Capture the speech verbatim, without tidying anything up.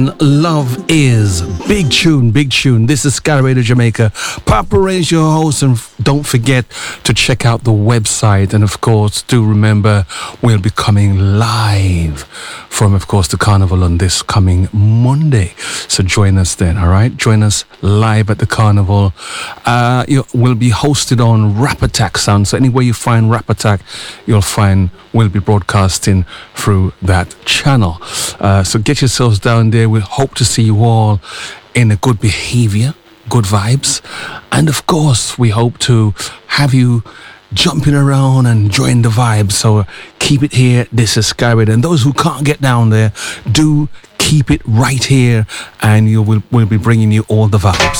Love is big tune, big tune. This is Sky Radio Jamaica. Papa Ray's your host, and f- don't forget to check out the website. And of course, do remember we'll be coming live from, of course, the carnival on this coming Monday. So join us then, all right? Join us live at the carnival. Uh, you will be hosted on Rap Attack Sound. So anywhere you find Rap Attack, you'll find we'll be broadcasting through that channel. Uh, so get yourselves down there. We hope to see you all in a good behavior, good vibes. And of course, we hope to have you jumping around and enjoying the vibes. So keep it here. This is Sky Radio. And those who can't get down there, do keep it right here. And you will we'll be bringing you all the vibes.